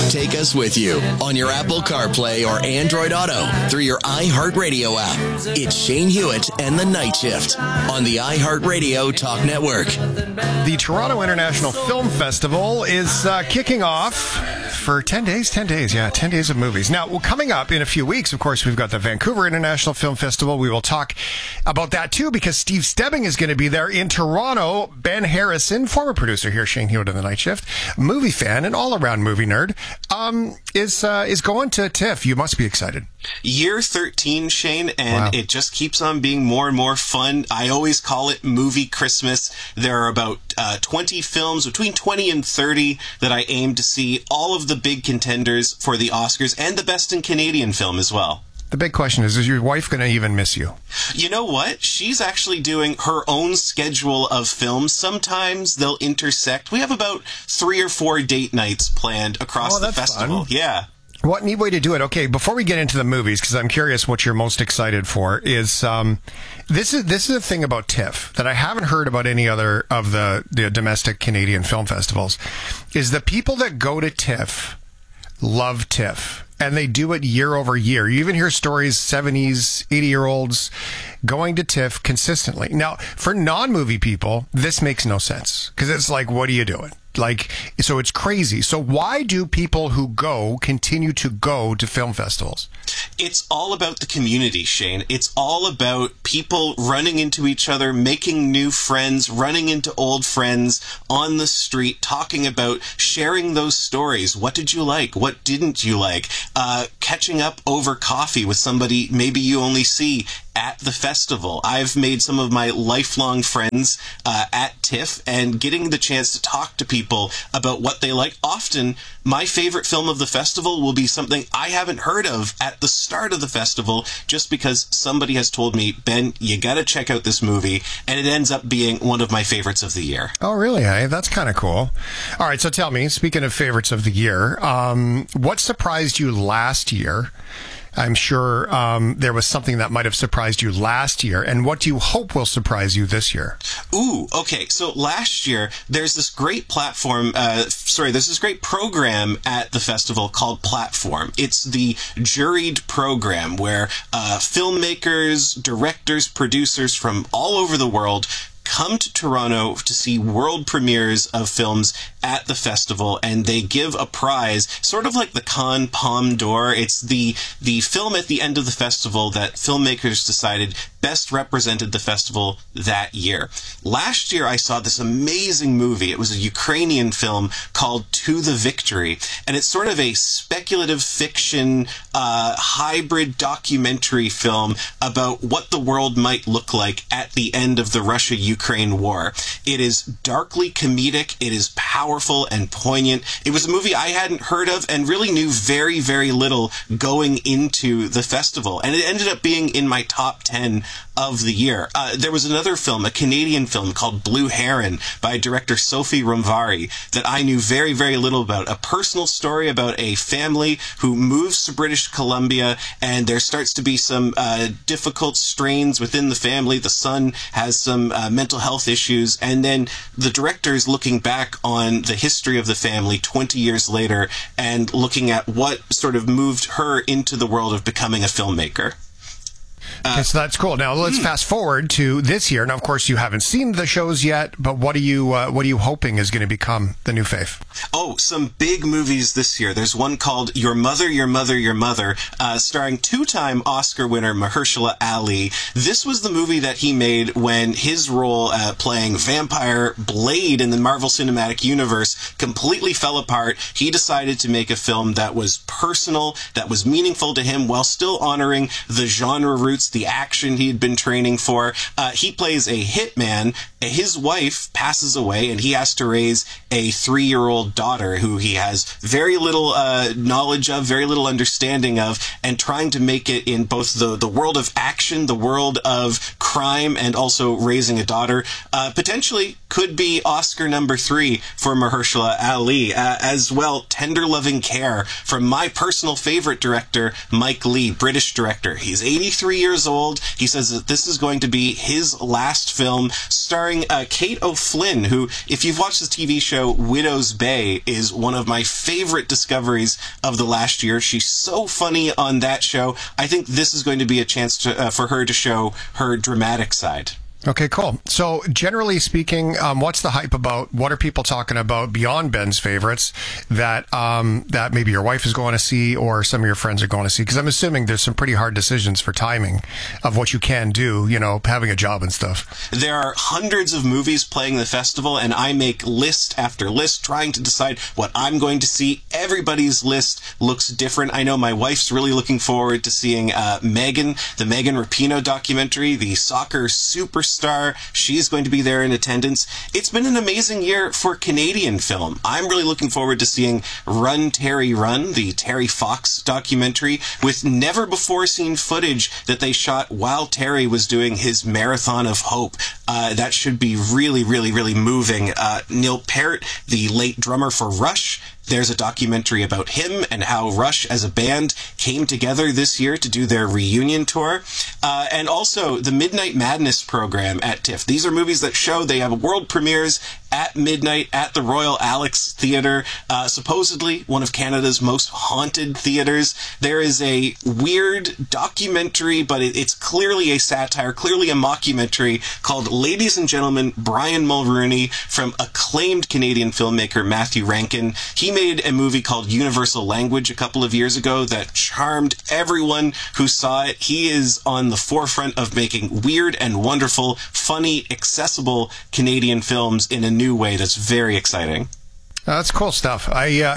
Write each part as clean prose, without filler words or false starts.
Take us with you on your Apple CarPlay or Android Auto through your iHeartRadio app. It's Shane Hewitt and the Night Shift on the iHeartRadio Talk Network. The Toronto International Film Festival is kicking off for 10 days. 10 days of movies. Now, coming up in a few weeks, of course, we've got the Vancouver International Film Festival. We will talk about that, too, because Steve Stebbing is going to be there in Toronto. Ben Harrison, former producer here, Shane Hewitt of the Night Shift, movie fan and all-around movie nerd, is going to TIFF. You must be excited. Year 13, Shane, and It just keeps on being more and more fun. I always call it Movie Christmas. There are about 20 films, between 20 and 30, that I aim to see, all of the big contenders for the Oscars, and the Best in Canadian Film as well. The big question is your wife going to even miss you? You know what? She's actually doing her own schedule of films. Sometimes they'll intersect. We have about 3 or 4 date nights planned across the festival. Fun. Yeah. What neat way to do it. Okay, before we get into the movies, because I'm curious what you're most excited for, is this is a thing about TIFF that I haven't heard about any other of the domestic Canadian film festivals, is the people that go to TIFF love TIFF. And they do it year over year. You even hear stories, 70s, 80-year-olds going to TIFF consistently. Now, for non-movie people, this makes no sense. Because it's like, what are you doing? So it's crazy. So why do people who go continue to go to film festivals? It's all about the community, Shane. It's all about people running into each other, making new friends, running into old friends on the street, talking about sharing those stories. What did you like? What didn't you like? Catching up over coffee with somebody maybe you only see at the festival. I've made some of my lifelong friends at TIFF, and getting the chance to talk to people about what they like. Often, my favorite film of the festival will be something I haven't heard of at the start of the festival, just because somebody has told me, Ben, you gotta check out this movie, and it ends up being one of my favorites of the year. Oh, really? Hey, that's kind of cool. All right, so tell me, speaking of favorites of the year, what surprised you last year? I'm sure there was something that might have surprised you last year. And what do you hope will surprise you this year? Ooh, okay. So last year, there's this great there's this great program at the festival called Platform. It's the juried program where filmmakers, directors, producers from all over the world come to Toronto to see world premieres of films at the festival, and they give a prize, sort of like the Cannes Palme d'Or. It's the film at the end of the festival that filmmakers decided best represented the festival that year. Last year, I saw this amazing movie. It was a Ukrainian film called To the Victory, and it's sort of a speculative fiction, hybrid documentary film about what the world might look like at the end of the Russia-Ukraine war. It is darkly comedic. It is powerful and poignant. It was a movie I hadn't heard of and really knew very, very little going into the festival, and it ended up being in my top 10 of the year. There was another film, a Canadian film called Blue Heron by director Sophie Romvari, that I knew very, very little about. A personal story about a family who moves to British Columbia, and there starts to be some difficult strains within the family. The son has some mental health issues, and then the director is looking back on the history of the family 20 years later and looking at what sort of moved her into the world of becoming a filmmaker. Okay, so that's cool. Now let's fast forward to this year. Now, of course, you haven't seen the shows yet, but what are you hoping is going to become the new fave? Oh, some big movies this year. There's one called Your Mother, Your Mother, Your Mother, starring two-time Oscar winner Mahershala Ali. This was the movie that he made when his role playing Vampire Blade in the Marvel Cinematic Universe completely fell apart. He decided to make a film that was personal, that was meaningful to him, while still honoring the genre roots, the action he'd been training for. He plays a hitman. His wife passes away, and he has to raise a 3-year-old daughter who he has very little knowledge of, very little understanding of, and trying to make it in both the world of action, the world of crime, and also raising a daughter. Potentially could be Oscar number 3 for Mahershala Ali. As well, Tender Loving Care from my personal favorite director, Mike Leigh, British director. He's 83 years old. He says that this is going to be his last film, starring Kate O'Flynn, who, if you've watched the TV show Widow's Bay, is one of my favorite discoveries of the last year. She's so funny on that show. I think this is going to be a chance for her to show her dramatic side. Okay, cool. So, generally speaking, what's the hype about? What are people talking about beyond Ben's favorites that that maybe your wife is going to see or some of your friends are going to see? Because I'm assuming there's some pretty hard decisions for timing of what you can do, you know, having a job and stuff. There are hundreds of movies playing the festival, and I make list after list trying to decide what I'm going to see. Everybody's list looks different. I know my wife's really looking forward to seeing Megan, the Megan Rapinoe documentary, the soccer superstar. She's going to be there in attendance. It's been an amazing year for Canadian film. I'm really looking forward to seeing Run, Terry, Run, the Terry Fox documentary, with never before seen footage that they shot while Terry was doing his Marathon of Hope. That should be really, really, really moving. Neil Peart, the late drummer for Rush, there's a documentary about him and how Rush as a band came together this year to do their reunion tour. And also the Midnight Madness program at TIFF. These are movies that show they have world premieres at midnight at the Royal Alex Theatre, supposedly one of Canada's most haunted theatres. There is a weird documentary, but it's clearly a satire, clearly a mockumentary, called Ladies and Gentlemen, Brian Mulroney, from acclaimed Canadian filmmaker Matthew Rankin. He made a movie called Universal Language a couple of years ago that charmed everyone who saw it. He is on the forefront of making weird and wonderful, funny, accessible Canadian films in a new way that's very exciting. That's cool stuff.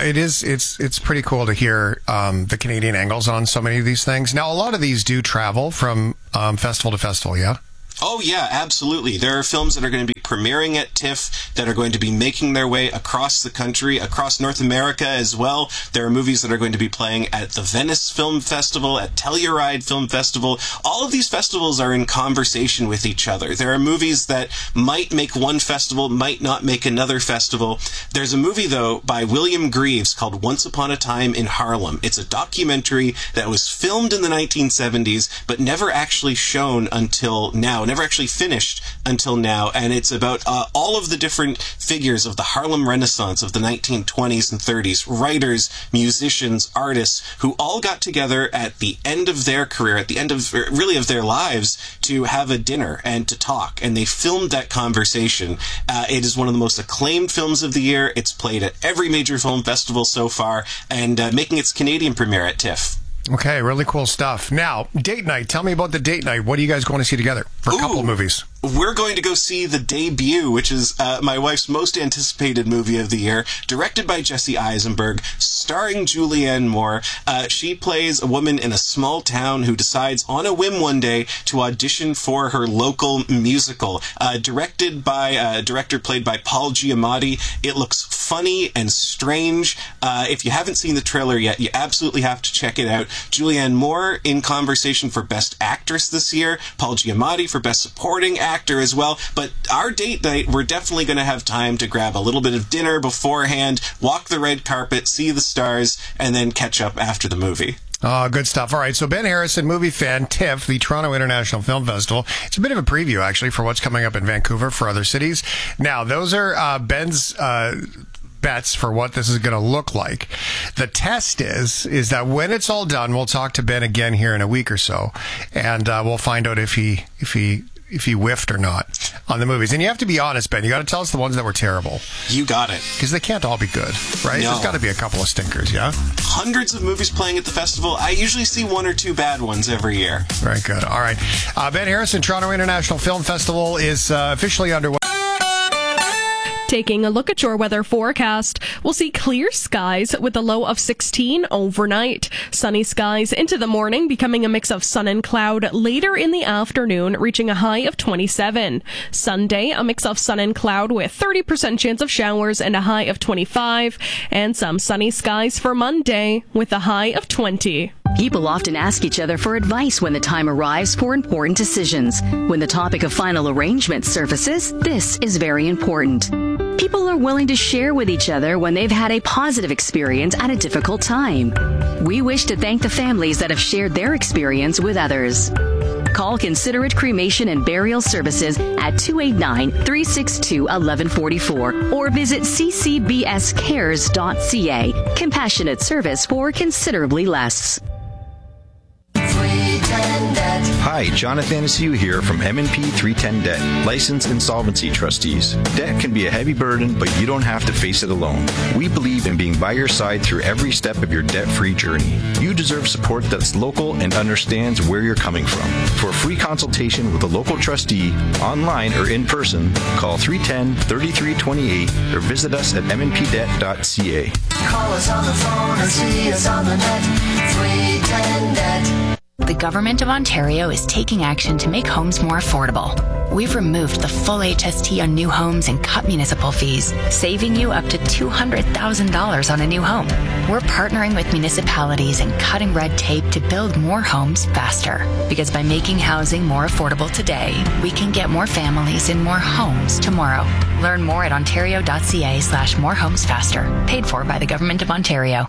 It's pretty cool to hear the Canadian angles on so many of these things. Now, a lot of these do travel from festival to festival, yeah? Oh, yeah, absolutely. There are films that are going to be premiering at TIFF that are going to be making their way across the country, across North America as well. There are movies that are going to be playing at the Venice Film Festival, at Telluride Film Festival. All of these festivals are in conversation with each other. There are movies that might make one festival, might not make another festival. There's a movie, though, by William Greaves called Once Upon a Time in Harlem. It's a documentary that was filmed in the 1970s, but never actually shown until now, never actually finished until now, and it's about all of the different figures of the Harlem Renaissance of the 1920s and 30s, writers, musicians, artists, who all got together at the end of their career, at the end of really of their lives, to have a dinner and to talk, and they filmed that conversation. It is one of the most acclaimed films of the year. It's played at every major film festival so far, and making its Canadian premiere at TIFF. Okay, really cool stuff. Now, date night. Tell me about the date night. What are you guys going to see together for a couple of movies? We're going to go see The Debut, which is my wife's most anticipated movie of the year, directed by Jesse Eisenberg, starring Julianne Moore. She plays a woman in a small town who decides on a whim one day to audition for her local musical. Directed by a director played by Paul Giamatti. It looks funny and strange. If you haven't seen the trailer yet, you absolutely have to check it out. Julianne Moore in conversation for Best Actress this year. Paul Giamatti for Best Supporting Actor as well. But our date night, we're definitely going to have time to grab a little bit of dinner beforehand, walk the red carpet, see the stars, and then catch up after the movie. Oh, good stuff. All right, so Ben Harrison, movie fan, TIFF, the Toronto International Film Festival. It's a bit of a preview, actually, for what's coming up in Vancouver for other cities. Now, those are Ben's bets for what this is going to look like. The test is that when it's all done, we'll talk to Ben again here in a week or so, and we'll find out if he whiffed or not on the movies. And you have to be honest, Ben. You got to tell us the ones that were terrible. You got it. Because they can't all be good, right? No. There's got to be a couple of stinkers, yeah? Hundreds of movies playing at the festival. I usually see one or two bad ones every year. Very good. All right. Ben Harrison, Toronto International Film Festival is officially underway. Taking a look at your weather forecast, we'll see clear skies with a low of 16 overnight. Sunny skies into the morning, becoming a mix of sun and cloud later in the afternoon, reaching a high of 27. Sunday, a mix of sun and cloud with 30% chance of showers and a high of 25. And some sunny skies for Monday with a high of 20. People often ask each other for advice when the time arrives for important decisions. When the topic of final arrangement surfaces, this is very important. People are willing to share with each other when they've had a positive experience at a difficult time. We wish to thank the families that have shared their experience with others. Call Considerate Cremation and Burial Services at 289-362-1144 or visit ccbscares.ca. Compassionate service for considerably less. Hi, Jonathan Asiu here from M&P 310 Debt, licensed insolvency trustees. Debt can be a heavy burden, but you don't have to face it alone. We believe in being by your side through every step of your debt-free journey. You deserve support that's local and understands where you're coming from. For a free consultation with a local trustee, online or in person, call 310-3328 or visit us at mnpdebt.ca. Call us on the phone or see us on the net. 310 Debt. The Government of Ontario is taking action to make homes more affordable. We've removed the full HST on new homes and cut municipal fees, saving you up to $200,000 on a new home. We're partnering with municipalities and cutting red tape to build more homes faster. Because by making housing more affordable today, we can get more families in more homes tomorrow. Learn more at ontario.ca/morehomesfaster. Paid for by the Government of Ontario.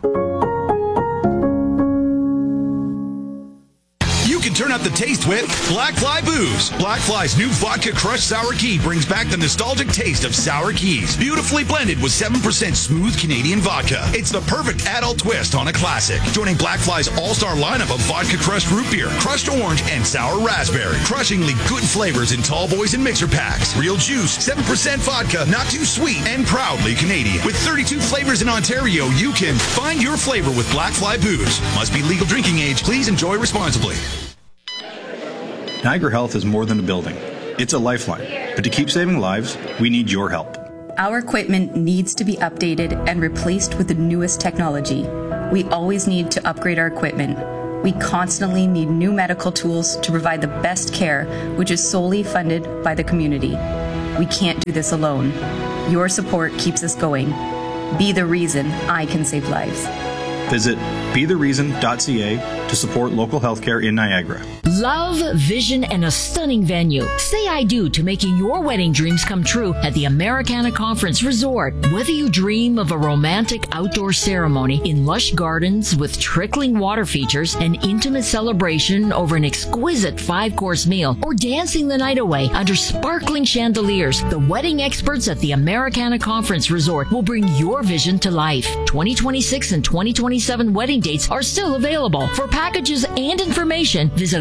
Turn up the taste with Black Fly Booze. Black Fly's new vodka crushed sour key brings back the nostalgic taste of sour keys, beautifully blended with 7% smooth Canadian vodka. It's the perfect adult twist on a classic. Joining Black Fly's all-star lineup of vodka crushed root beer, crushed orange, and sour raspberry. Crushingly good flavors in tall boys and mixer packs. Real juice, 7% vodka, not too sweet, and proudly Canadian. With 32 flavors in Ontario, you can find your flavor with Black Fly Booze. Must be legal drinking age. Please enjoy responsibly. Niagara Health is more than a building. It's a lifeline. But to keep saving lives, we need your help. Our equipment needs to be updated and replaced with the newest technology. We always need to upgrade our equipment. We constantly need new medical tools to provide the best care, which is solely funded by the community. We can't do this alone. Your support keeps us going. Be the reason I can save lives. Visit bethereason.ca to support local healthcare in Niagara. Love, vision, and a stunning venue. Say I do to making your wedding dreams come true at the Americana Conference Resort. Whether you dream of a romantic outdoor ceremony in lush gardens with trickling water features, an intimate celebration over an exquisite 5-course meal, or dancing the night away under sparkling chandeliers, the wedding experts at the Americana Conference Resort will bring your vision to life. 2026 and 2027 wedding dates are still available. For packages and information, visit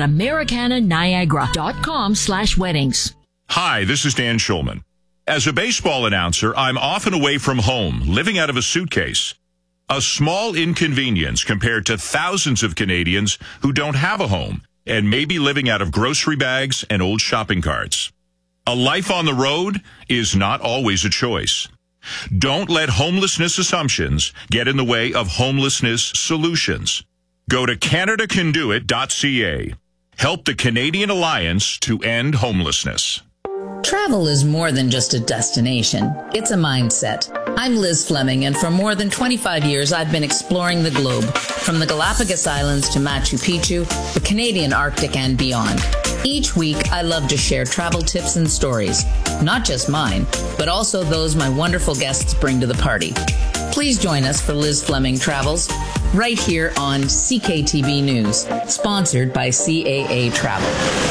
americananiagara.com/weddings. Hi, this is Dan Schulman. As a baseball announcer, I'm often away from home, living out of a suitcase. A small inconvenience compared to thousands of Canadians who don't have a home and may be living out of grocery bags and old shopping carts. A life on the road is not always a choice. Don't let homelessness assumptions get in the way of homelessness solutions. Go to CanadaCanDoIt.ca. Help the Canadian Alliance to end homelessness. Travel is more than just a destination. It's a mindset. I'm Liz Fleming, and for more than 25 years, I've been exploring the globe, from the Galapagos Islands to Machu Picchu, the Canadian Arctic, and beyond. Each week, I love to share travel tips and stories, not just mine, but also those my wonderful guests bring to the party. Please join us for Liz Fleming Travels, right here on CKTV News, sponsored by CAA Travel.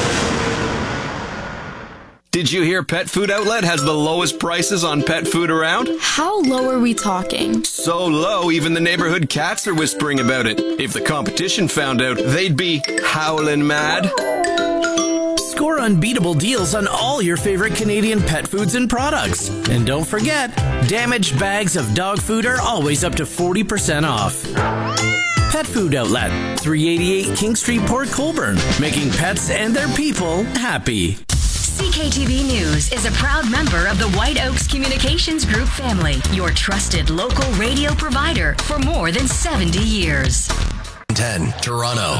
Did you hear Pet Food Outlet has the lowest prices on pet food around? How low are we talking? So low, even the neighborhood cats are whispering about it. If the competition found out, they'd be howling mad. Score unbeatable deals on all your favorite Canadian pet foods and products. And don't forget, damaged bags of dog food are always up to 40% off. Pet Food Outlet, 388 King Street, Port Colborne, making pets and their people happy. CKTV News is a proud member of the White Oaks Communications Group family, your trusted local radio provider for more than 70 years. 10, Toronto.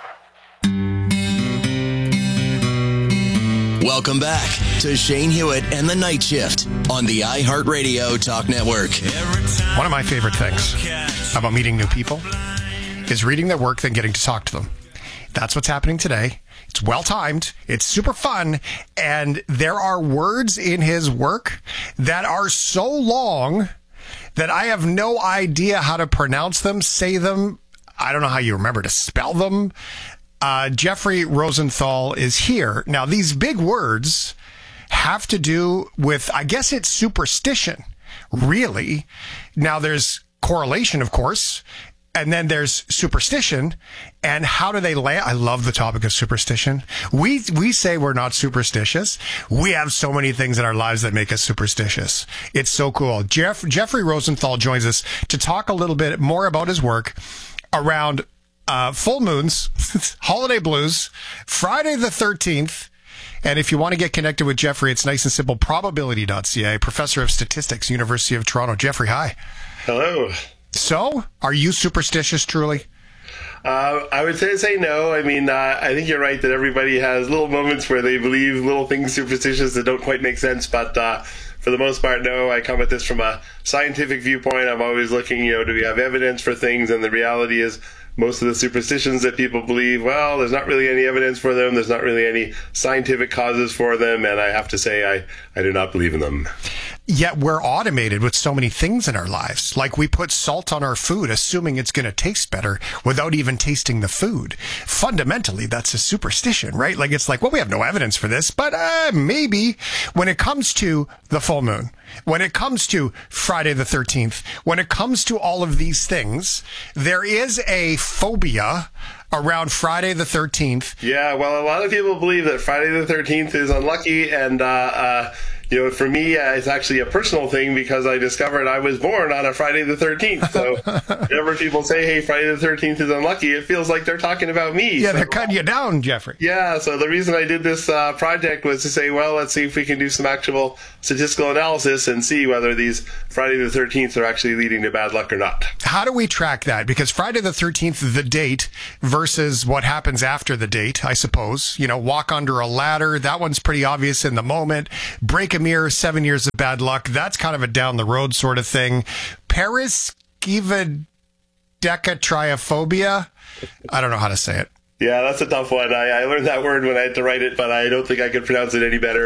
Welcome back to Shane Hewitt and the Night Shift on the iHeartRadio Talk Network. One of my favorite things about meeting new people is reading their work, then getting to talk to them. That's what's happening today. It's well-timed. It's super fun. And there are words in his work that are so long that I have no idea how to pronounce them, say them. I don't know how you remember to spell them. Jeffrey Rosenthal is here. Now, these big words have to do with, I guess it's superstition, really. Now, there's correlation, of course, and then there's superstition. And how do they land? I love the topic of superstition. We say we're not superstitious. We have so many things in our lives that make us superstitious. It's so cool. Jeffrey Rosenthal joins us to talk a little bit more about his work around full moons, holiday blues, Friday the 13th. And if you want to get connected with Jeffrey, it's nice and simple. Probability.ca, professor of statistics, University of Toronto. Jeffrey, hi. Hello. So, are you superstitious, truly? I would say no. I mean, I think you're right that everybody has little moments where they believe little things superstitious that don't quite make sense. But for the most part, no. I come at this from a scientific viewpoint. I'm always looking, do we have evidence for things? And the reality is, most of the superstitions that people believe, well, there's not really any evidence for them. There's not really any scientific causes for them. And I have to say, I do not believe in them. Yet we're automated with so many things in our lives. Like we put salt on our food, assuming it's going to taste better without even tasting the food. Fundamentally, that's a superstition, right? Like it's like, well, we have no evidence for this, but maybe. When it comes to the full moon, when it comes to Friday the 13th, when it comes to all of these things, there is a phobia around Friday the 13th. Yeah, well, a lot of people believe that Friday the 13th is unlucky, and for me, it's actually a personal thing because I discovered I was born on a Friday the 13th. So whenever people say, hey, Friday the 13th is unlucky, it feels like they're talking about me. Yeah, they're cutting you down, Jeffrey. Yeah, so the reason I did this project was to say, well, let's see if we can do some actual statistical analysis and see whether these Friday the 13th are actually leading to bad luck or not. How do we track that? Because Friday the 13th, the date, versus what happens after the date, I suppose. Walk under a ladder. That one's pretty obvious in the moment. Break a mirror, 7 years of bad luck. That's kind of a down the road sort of thing. Paraskivadecatriophobia. I don't know how to say it. Yeah, that's a tough one. I learned that word when I had to write it, but I don't think I could pronounce it any better.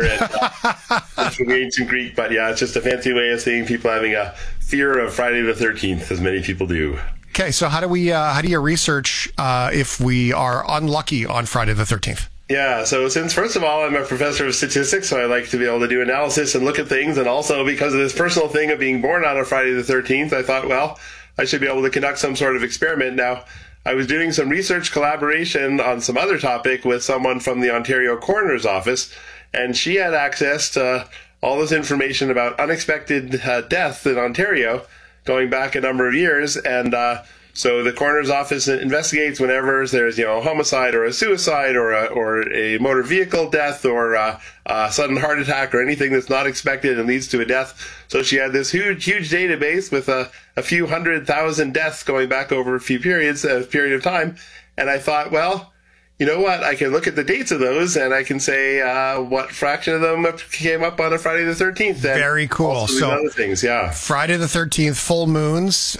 It's from ancient Greek, but yeah, it's just a fancy way of saying people having a fear of Friday the 13th, as many people do. Okay, so how do you research if we are unlucky on Friday the 13th? Yeah, so since, first of all, I'm a professor of statistics, so I like to be able to do analysis and look at things, and also because of this personal thing of being born on a Friday the 13th, I thought, well, I should be able to conduct some sort of experiment. Now, I was doing some research collaboration on some other topic with someone from the Ontario Coroner's Office, and she had access to all this information about unexpected death in Ontario going back a number of years, and so the coroner's office investigates whenever there's, a homicide or a suicide or a motor vehicle death or a sudden heart attack or anything that's not expected and leads to a death. So she had this huge database with a few 100,000 deaths going back over a period of time. And I thought, well, you know what? I can look at the dates of those and I can say what fraction of them came up on a Friday the 13th. Very cool. So other things, yeah. Friday the 13th, full moons.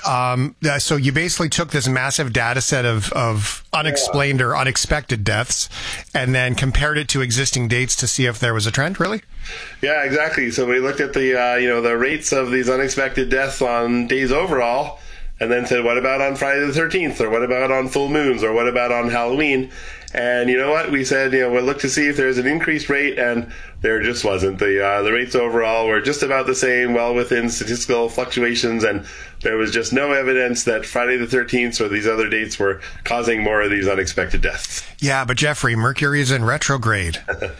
So you basically took this massive data set of unexplained or unexpected deaths and then compared it to existing dates to see if there was a trend, really? Yeah, exactly. So we looked at the the rates of these unexpected deaths on days overall, and then said, what about on Friday the 13th? Or what about on full moons? Or what about on Halloween? And you know what? We said, we'll look to see if there's an increased rate, and there just wasn't. The rates overall were just about the same, well within statistical fluctuations, and there was just no evidence that Friday the 13th or these other dates were causing more of these unexpected deaths. Yeah, but Jeffrey, Mercury is in retrograde.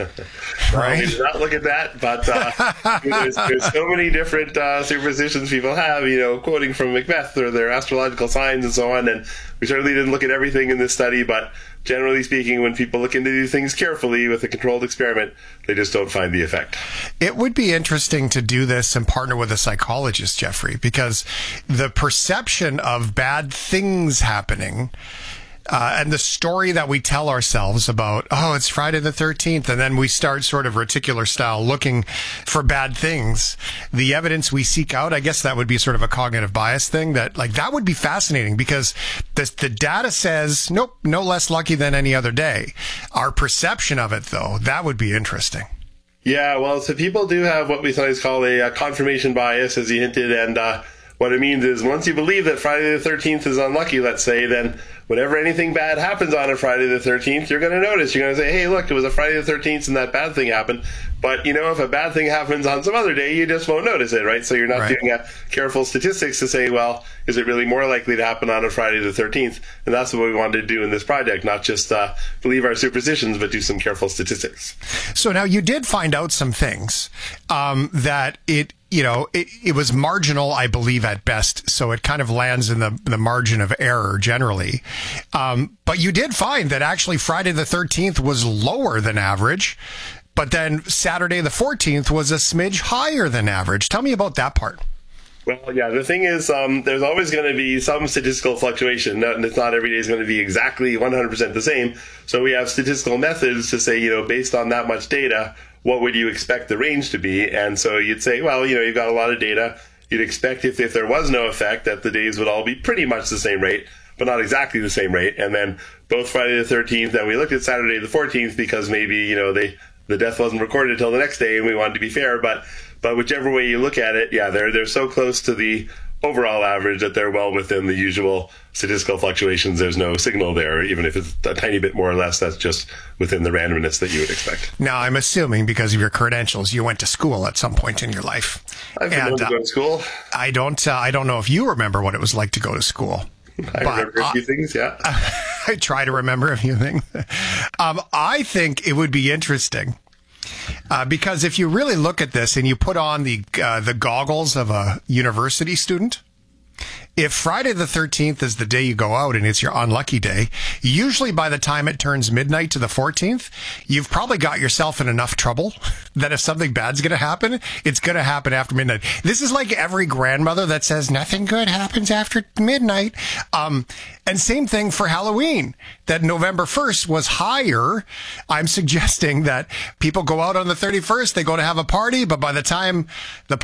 Right? We did not look at that, but there's so many different superstitions people have, quoting from Macbeth or their astrological signs and so on, and we certainly didn't look at everything in this study, but generally speaking, when people look into these things carefully with a controlled experiment, they just don't find the effect. It would be interesting to do this and partner with a psychologist, Jeffrey, because the perception of bad things happening And the story that we tell ourselves about, oh, it's Friday the 13th, and then we start sort of reticular style looking for bad things. The evidence we seek out, I guess that would be sort of a cognitive bias thing that would be fascinating because the data says, nope, no less lucky than any other day. Our perception of it, though, that would be interesting. Yeah, well, so people do have what we sometimes call a confirmation bias, as you hinted, and what it means is once you believe that Friday the 13th is unlucky, let's say, then whenever anything bad happens on a Friday the 13th, you're going to notice. You're going to say, hey, look, it was a Friday the 13th and that bad thing happened. But, if a bad thing happens on some other day, you just won't notice it, right? So you're not doing careful statistics to say, well, is it really more likely to happen on a Friday the 13th? And that's what we wanted to do in this project, not just believe our superstitions, but do some careful statistics. So now you did find out some things that it was marginal, I believe, at best. So it kind of lands in the margin of error generally. But you did find that actually Friday the 13th was lower than average. But then Saturday the 14th was a smidge higher than average. Tell me about that part. Well, yeah, the thing is, there's always going to be some statistical fluctuation. It's not every day is going to be exactly 100% the same. So we have statistical methods to say, based on that much data, what would you expect the range to be? And so you'd say, well, you've got a lot of data. You'd expect if there was no effect that the days would all be pretty much the same rate, but not exactly the same rate. And then both Friday the 13th and we looked at Saturday the 14th because maybe, the death wasn't recorded until the next day and we wanted to be fair. But whichever way you look at it, yeah, they're so close to the overall average that they're well within the usual statistical fluctuations. There's no signal there, even if it's a tiny bit more or less. That's just within the randomness that you would expect. Now, I'm assuming because of your credentials, you went to school at some point in your life. I've been able to go to school. I don't know if you remember what it was like to go to school. I remember a few things, yeah. I try to remember a few things. I think it would be interesting because if you really look at this and you put on the goggles of a university student, if Friday the 13th is the day you go out and it's your unlucky day, usually by the time it turns midnight to the 14th, you've probably got yourself in enough trouble that if something bad's going to happen, it's going to happen after midnight. This is like every grandmother that says nothing good happens after midnight. And same thing for Halloween, that November 1st was higher. I'm suggesting that people go out on the 31st, they go to have a party, but by the time the